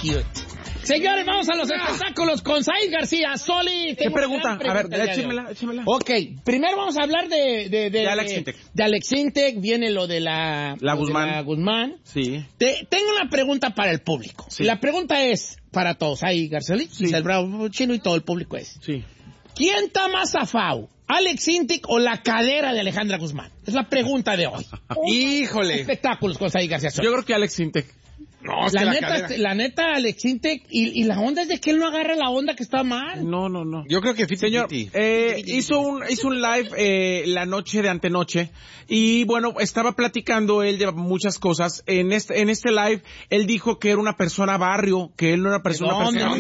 cute. Señores, vamos a los espectáculos con Said García. Soli, ¿Qué pregunta? A ver, échemela. Ok, primero vamos a hablar de Alex Intec. De Alex Intec, viene lo de la Guzmán. Sí. Tengo una pregunta para el público. Sí. La pregunta es para todos. Ahí, Garceli, Sí. el Bravo Chino y todo el público es. Sí. ¿Quién está más zafado? ¿Alex Intec o la cadera de Alejandra Guzmán? Es la pregunta de hoy. Híjole. Espectáculos con Said García. Yo creo que Alex Intec. No, es La que neta, Alex Intec, y la onda es de que él no agarra la onda que está mal. No. Yo creo que Señor, hizo un live la noche de antenoche y bueno, estaba platicando él de muchas cosas. En este live, él dijo que era una persona barrio, que él no era una persona...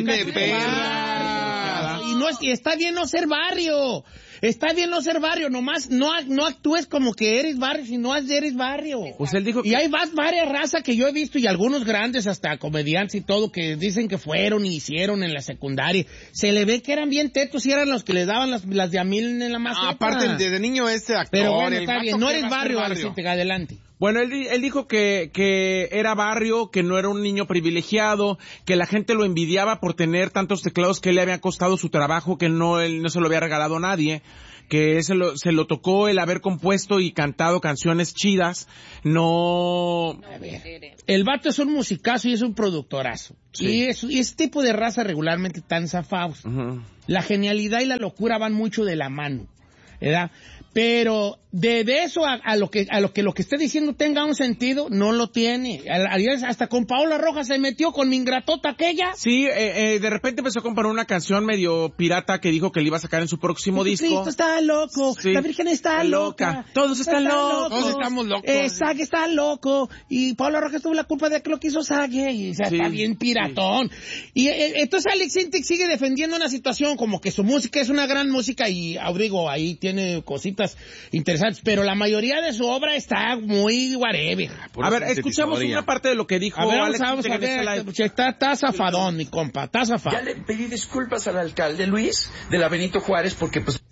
Y está bien no ser barrio. Está bien no ser barrio, nomás no actúes como que eres barrio, si no eres barrio. Pues él dijo y hay varias razas que yo he visto y algunos grandes, hasta comediantes y todo, que dicen que fueron y hicieron en la secundaria. Se le ve que eran bien tetos y eran los que les daban las de a mil en la maceta. Aparte, desde niño ese actor. Pero bueno, está bien, no eres barrio, Alex, adelante. Bueno, él dijo que era barrio, que no era un niño privilegiado, que la gente lo envidiaba por tener tantos teclados que le habían costado su trabajo, que él no se lo había regalado a nadie, que se lo tocó el haber compuesto y cantado canciones chidas, no... A ver, el vato es un musicazo y es un productorazo. Sí. Y ese tipo de raza regularmente tan zafados. Uh-huh. La genialidad y la locura van mucho de la mano, ¿verdad? Pero de eso a lo que esté diciendo tenga un sentido, no lo tiene. Hasta con Paola Rojas se metió con mi ingratota aquella. Sí, de repente empezó a componer una canción medio pirata que dijo que le iba a sacar en su próximo disco. Cristo está loco, sí. La Virgen está loca. Todos están locos. Todos estamos locos. Sague está loco. Y Paola Rojas tuvo la culpa de que lo que hizo Sague. Y o sea, está bien piratón. Sí. Y entonces Alex Intec sigue defendiendo una situación como que su música es una gran música y Abrigo ahí tiene cositas interesantes, pero la mayoría de su obra está muy whatever. A ver, escuchamos una parte de lo que dijo Alex Intec. Está zafadón, mi compa, está zafado. Ya le pedí disculpas al alcalde Luis de la Benito Juárez porque pues...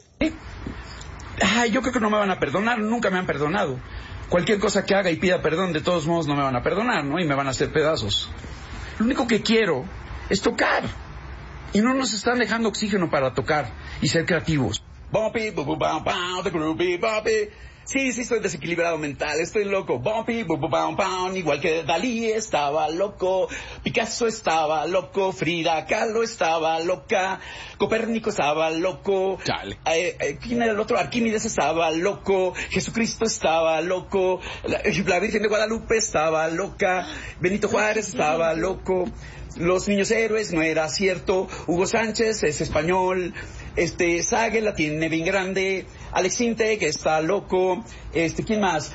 yo creo que no me van a perdonar, nunca me han perdonado. Cualquier cosa que haga y pida perdón, de todos modos no me van a perdonar, ¿no? Y me van a hacer pedazos. Lo único que quiero es tocar. Y no nos están dejando oxígeno para tocar y ser creativos. Bumpy, bu bam bam, the groovy bumpy. Sí, estoy desequilibrado mental, estoy loco. Bumpy, bu bam bam, igual que Dalí estaba loco, Picasso estaba loco, Frida Kahlo estaba loca, Copérnico estaba loco. ¿Quién era el otro? Arquímedes estaba loco, Jesucristo estaba loco, la Virgen de Guadalupe estaba loca, Benito Juárez estaba loco. Los niños héroes no era cierto, Hugo Sánchez es español, Sague la tiene bien grande, Alex Intec está loco, ¿quién más?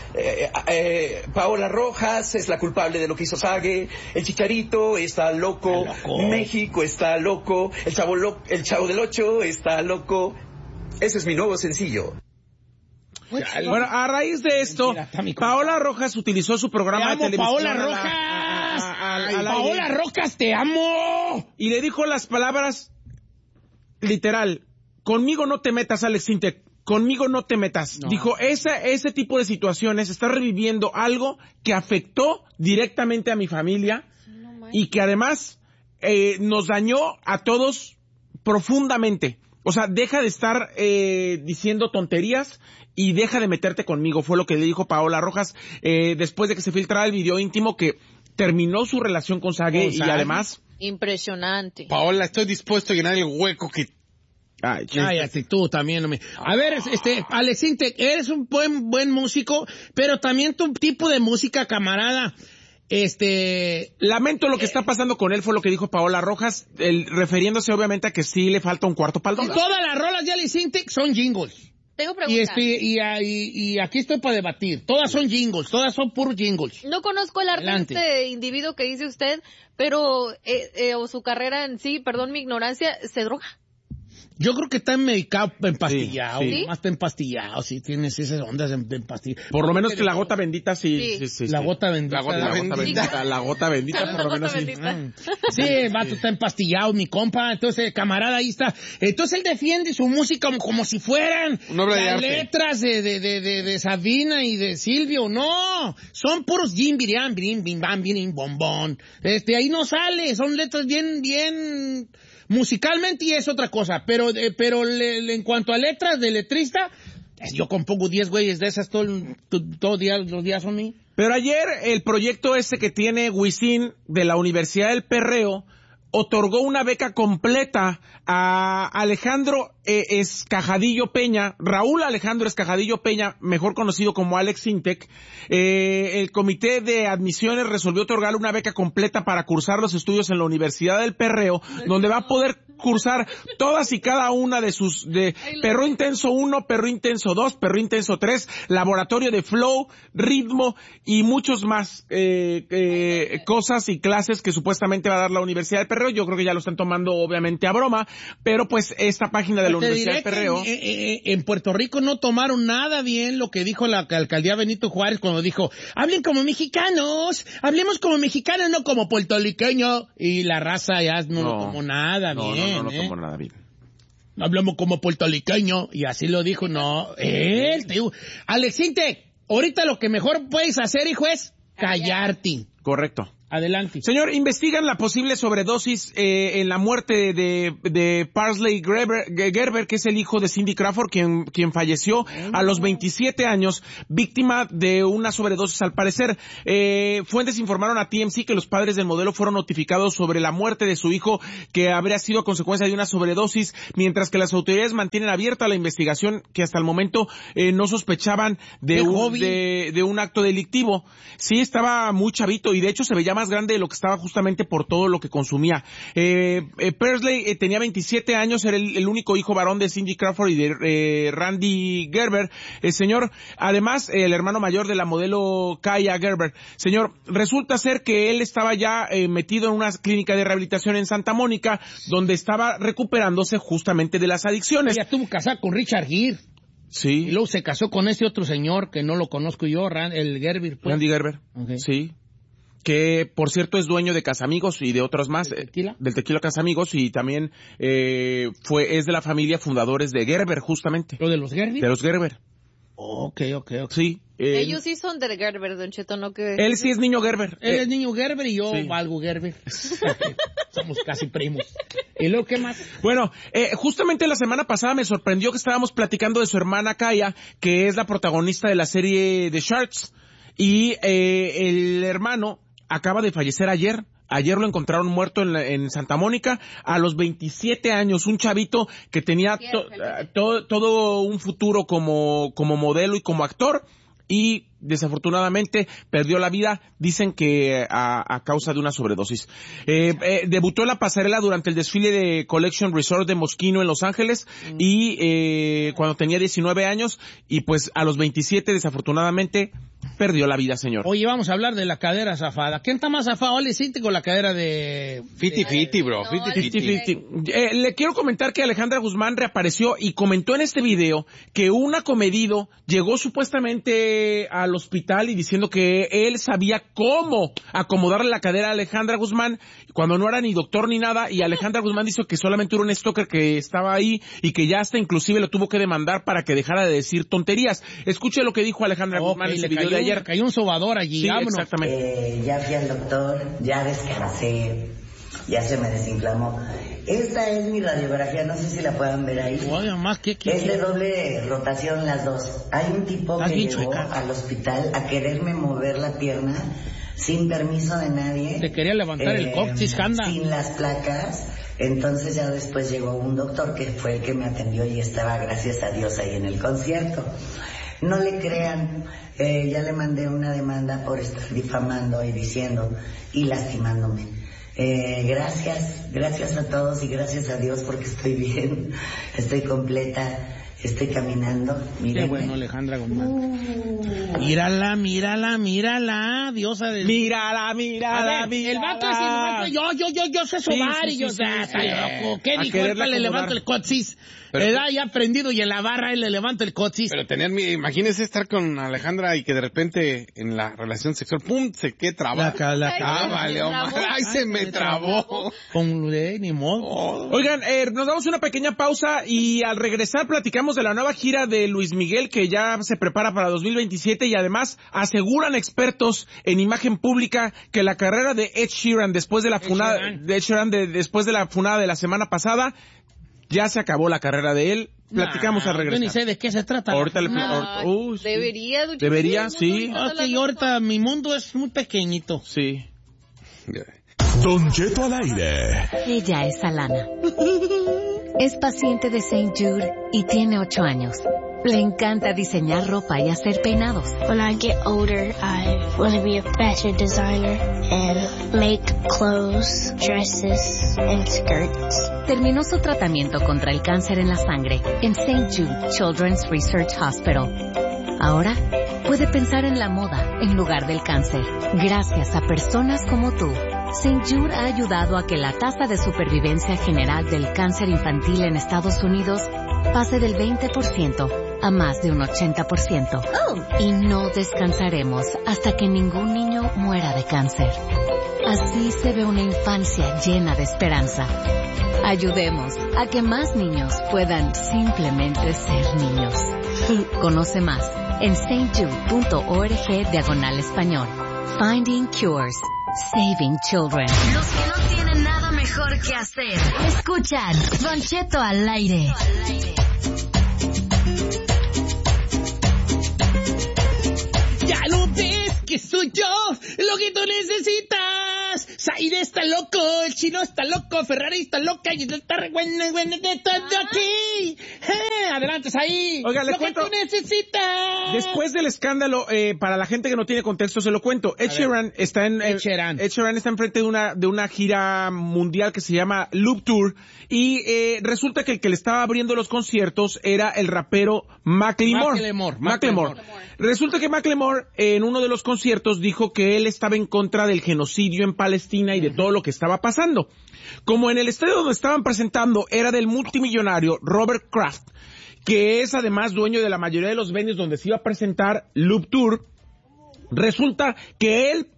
Paola Rojas es la culpable de lo que hizo Sague, el Chicharito está loco, México está loco, el Chavo del Ocho está loco. Ese es mi nuevo sencillo. Bueno, a raíz de esto, Paola Rojas utilizó su programa de televisión. Paola Rojas, Paola Rojas, te amo. Y le dijo las palabras literal: conmigo no te metas, Alex Intec, conmigo no te metas. No. Dijo, ese tipo de situaciones está reviviendo algo que afectó directamente a mi familia y que además nos dañó a todos profundamente. O sea, deja de estar diciendo tonterías y deja de meterte conmigo, fue lo que le dijo Paola Rojas después de que se filtrara el video íntimo que terminó su relación con Sague y además... Impresionante. Paola, estoy dispuesto a llenar el hueco que... Cállate tú también. A ver, Alex Intec, eres un buen músico, pero también tu tipo de música, camarada... Lamento lo que está pasando con él, fue lo que dijo Paola Rojas, refiriéndose obviamente a que sí le falta un cuarto pa'l dólar. Todas las rolas de Alex Intec son jingles. Tengo preguntas. Y aquí estoy para debatir. Todas son jingles, todas son puros jingles. No conozco el arte de este individuo que dice usted, pero o su carrera en sí, perdón mi ignorancia, ¿se droga? Yo creo que está medicado, empastillado. Sí. Más está empastillado, si tienes esas ondas de empastillado. Por lo menos que la gota bendita sí. La gota bendita. La gota bendita, por lo menos sí. Sí, el vato está empastillado, mi compa. Entonces, camarada, ahí está. Entonces él defiende su música como si fueran una obra de las arte. letras de Sabina y de Silvio. No, son puros jim, biriam, birim, bim, bam, birim, bombón. Ahí no sale, son letras bien musicalmente y es otra cosa. Pero en cuanto a letras de letrista, yo compongo 10 güeyes de esas todos los días son míos. Pero ayer el proyecto ese que tiene Wisin de la Universidad del Perreo otorgó una beca completa a Alejandro Escajadillo Peña, Raúl Alejandro Escajadillo Peña, mejor conocido como Alex Sintek. El comité de admisiones resolvió otorgarle una beca completa para cursar los estudios en la Universidad del Perreo, donde va a poder cursar todas y cada una de sus, de Perro Intenso 1, Perro Intenso 2, Perro Intenso 3, Laboratorio de Flow, Ritmo y muchos más cosas y clases que supuestamente va a dar la Universidad del Perreo. Yo creo que ya lo están tomando obviamente a broma, pero pues esta página de la Universidad del Perreo... En Puerto Rico no tomaron nada bien lo que dijo la alcaldía Benito Juárez cuando dijo, hablen como mexicanos, hablemos como mexicanos, no como puertorriqueños. Y la raza ya no lo tomó nada bien. No lo tomó nada bien. Hablamos como puertorriqueño, y así lo dijo, Alex Sintek, ahorita lo que mejor puedes hacer, hijo, es callarte. Correcto. Adelante. Señor, investigan la posible sobredosis en la muerte de Parsley Gerber, que es el hijo de Cindy Crawford, quien falleció a los 27 años, víctima de una sobredosis al parecer. Fuentes informaron a TMZ que los padres del modelo fueron notificados sobre la muerte de su hijo, que habría sido a consecuencia de una sobredosis, mientras que las autoridades mantienen abierta la investigación, que hasta el momento no sospechaban de un acto delictivo. Sí, estaba muy chavito y de hecho se veía más grande de lo que estaba justamente por todo lo que consumía. Parsley tenía 27 años, era el único hijo varón de Cindy Crawford y de Randy Gerber. Señor, además, el hermano mayor de la modelo Kaya Gerber. Señor, resulta ser que él estaba ya metido en una clínica de rehabilitación en Santa Mónica, donde estaba recuperándose justamente de las adicciones. Ella estuvo casada con Richard Gere. Sí. Y luego se casó con ese otro señor que no lo conozco yo, el Gerber. Pues. Randy Gerber. Okay. Sí. Que, por cierto, es dueño de Casamigos y de otros más. ¿Del tequila? Del tequila Casamigos, y también es de la familia fundadores de Gerber, justamente. ¿Lo de los Gerber? De los Gerber. Ok. Sí. Ellos sí son del Gerber, Don Cheto, ¿no? Que... Él sí es niño Gerber. Él es niño Gerber y yo sí. valgo Gerber. Somos casi primos. ¿Y luego qué más? Bueno, justamente la semana pasada me sorprendió que estábamos platicando de su hermana Kaya, que es la protagonista de la serie de Sharks. Y el hermano acaba de fallecer ayer. Ayer lo encontraron muerto en Santa Mónica a los 27 años, un chavito que tenía todo un futuro como modelo y como actor, y desafortunadamente perdió la vida, dicen que a causa de una sobredosis. Debutó en la pasarela durante el desfile de Collection Resort de Moschino en Los Ángeles, y cuando tenía 19 años, y pues a los 27 desafortunadamente perdió la vida, señor. Oye, vamos a hablar de la cadera zafada. ¿Quién está más zafado? ¿Le siente con la cadera de... 50-50, bro. 50-50. Le quiero comentar que Alejandra Guzmán reapareció y comentó en este video que un acomedido llegó supuestamente al hospital y diciendo que él sabía cómo acomodarle la cadera a Alejandra Guzmán cuando no era ni doctor ni nada, y Alejandra Guzmán dijo que solamente era un stalker que estaba ahí y que ya hasta inclusive lo tuvo que demandar para que dejara de decir tonterías. Escuche lo que dijo Alejandra Guzmán en ese video de ayer. Cayó un sobador allí. Sí, vámonos. exactamente. Ya fui al doctor, ya descansé, ya se me desinflamó. Esta es mi radiografía, no sé si la puedan ver ahí. Oye, más que es de doble rotación las dos. Hay un tipo que llegó al hospital a quererme mover la pierna sin permiso de nadie. Te quería levantar el coxis, anda. Sin las placas. Entonces ya después llegó un doctor que fue el que me atendió y estaba, gracias a Dios, ahí en el concierto. No le crean, ya le mandé una demanda por estar difamando y diciendo y lastimándome. Gracias a todos y gracias a Dios porque estoy bien, estoy completa. Estoy caminando, mírenme. Qué bueno, Alejandra Guzmán. Mírala, diosa del... Mírala. El vato es yo sé sobar y yo... Está loco. ¿Qué dijo? Le levanto el coxis. ¿Verdad? Ya prendido y en la barra él le levanta el coxis. Pero imagínese estar con Alejandra y que de repente en la relación sexual, ¡pum!, se quede trabado. Vale, ay, se me trabó. Ni modo. Oigan, nos damos una pequeña pausa y al regresar platicamos de la nueva gira de Luis Miguel que ya se prepara para 2027 y además aseguran expertos en imagen pública que la carrera de Ed Sheeran después de la funada de la semana pasada ya se acabó la carrera de él. Platicamos al regresar. Yo ni sé de qué se trata. Ahorita le Debería, sí. Ok, ahorita mi mundo es muy pequeñito. Sí. Don Cheto al aire. Ella es Alana. Es paciente de St. Jude y tiene 8 años. Le encanta diseñar ropa y hacer peinados. When I get older, I want to be a fashion designer and make clothes, dresses, and skirts. Terminó su tratamiento contra el cáncer en la sangre en St. Jude Children's Research Hospital. Ahora puede pensar en la moda en lugar del cáncer. Gracias a personas como tú, St. Jude ha ayudado a que la tasa de supervivencia general del cáncer infantil en Estados Unidos pase del 20% a más de un 80%. Y no descansaremos hasta que ningún niño muera de cáncer. Así se ve una infancia llena de esperanza. Ayudemos a que más niños puedan simplemente ser niños. Conoce más en stjude.org/español. Finding Cures. Saving Children. Los que no tienen nada mejor que hacer. Escuchan Don Cheto al aire. Ya lo ves que soy yo, lo que tú necesitas. Zaire está loco, el chino está loco, Ferrari está loca y está re buena de todo aquí. Adelante, Zaire. Oiga, lo que tú necesitas. Después del escándalo, para la gente que no tiene contexto, se lo cuento. Ed Sheeran está enfrente de una gira mundial que se llama Loop Tour y resulta que el que le estaba abriendo los conciertos era el rapero Macklemore. Resulta que Macklemore en uno de los conciertos dijo que él estaba en contra del genocidio en Palestina y de todo lo que estaba pasando. Como en el estadio donde estaban presentando era del multimillonario Robert Kraft, que es además dueño de la mayoría de los venues donde se iba a presentar Loop Tour, resulta que él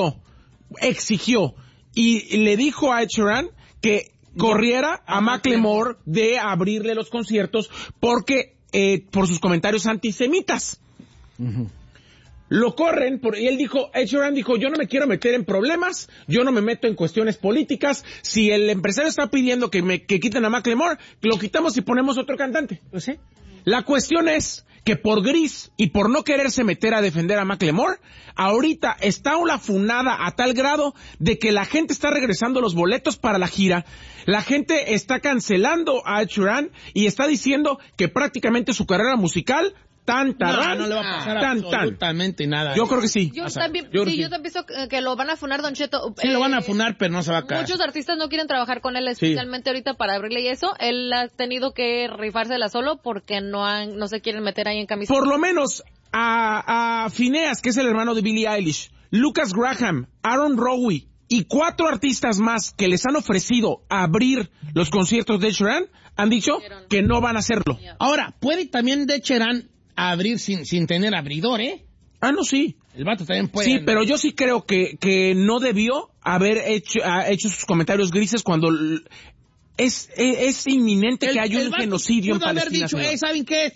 exigió y le dijo a Ed Sheeran que corriera a Macklemore de abrirle los conciertos porque por sus comentarios antisemitas. Lo corren y Ed Sheeran dijo, yo no me quiero meter en problemas, yo no me meto en cuestiones políticas, si el empresario está pidiendo que quiten a Macklemore, lo quitamos y ponemos otro cantante. Pues sí. La cuestión es que por gris y por no quererse meter a defender a Macklemore, ahorita está una funada a tal grado de que la gente está regresando los boletos para la gira, la gente está cancelando a Ed Sheeran y está diciendo que prácticamente su carrera musical no le va a pasar absolutamente nada. Yo creo que sí. Yo también pienso que lo van a funar, Don Cheto. Sí, lo van a funar, pero no se va a caer. Muchos artistas no quieren trabajar con él, especialmente ahorita para abrirle y eso. Él ha tenido que rifársela solo porque no se quieren meter ahí en camisa. Por lo menos a Phineas, que es el hermano de Billie Eilish, Lucas Graham, Aaron Rowe y 4 artistas más que les han ofrecido abrir los conciertos de Ed Sheeran, han dicho que no van a hacerlo. Ahora, puede también de Ed Sheeran abrir sin tener abridor, ¿eh? Ah, no, sí. El vato también puede. Sí, pero yo sí creo que no debió haber hecho sus comentarios grises cuando es inminente que haya un genocidio en Palestina. Pudo haber dicho, ¿saben qué?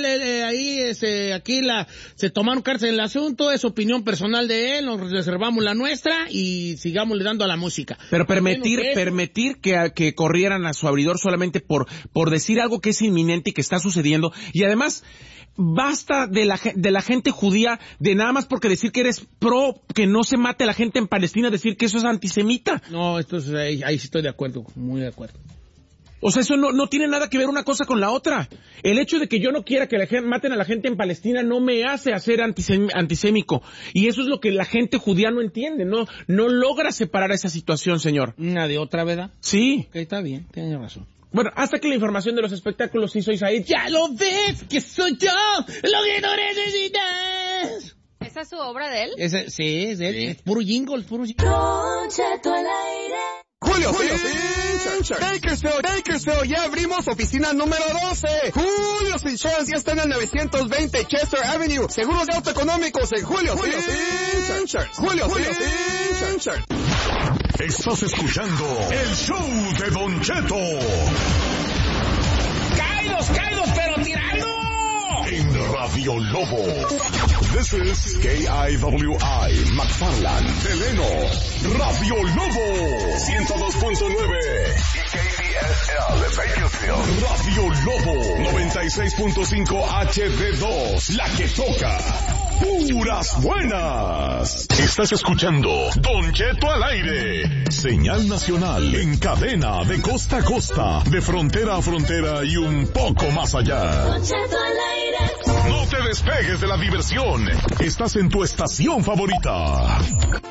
Aquí se tomaron cárcel en el asunto, es opinión personal de él, nos reservamos la nuestra y sigamos le dando a la música. Pero permitir que corrieran a su abridor solamente por decir algo que es inminente y que está sucediendo. Y además, basta de la gente judía de nada más porque decir que eres pro que no se mate a la gente en Palestina, decir que eso es antisemita. No, ahí sí estoy de acuerdo, muy de acuerdo. O sea, eso no tiene nada que ver una cosa con la otra. El hecho de que yo no quiera que maten a la gente en Palestina no me hace hacer antisémico. Y eso es lo que la gente judía no entiende. No logra separar esa situación, señor. Una de otra, ¿verdad? Sí. Ok, está bien, tiene razón. Bueno, hasta que la información de los espectáculos sí soy Said. ¡Ya lo ves que soy yo lo que no necesitas! ¿Esa es su obra de él? Sí, es de él. Sí. Es puro jingle, puro jingle. Don Cheto al aire. Julio Bakersfield, ya abrimos oficina número 12. Julio's Insurance ya está en el 920 Chester Avenue. Seguros de auto económicos en Julio's Insurance. Estás escuchando el show de Don Cheto. ¡Caídos, pero tirando! En Radio Lobo. This is KIWI, McFarland, Deleno, Radio Lobo, 102.9. KDSL, Bakersfield, Radio Lobo, 96.5 HD2, la que toca. Puras buenas. Estás escuchando Don Cheto al aire. Señal nacional en cadena de costa a costa, de frontera a frontera y un poco más allá. Don Cheto al aire. No te despegues de la diversión. Estás en tu estación favorita.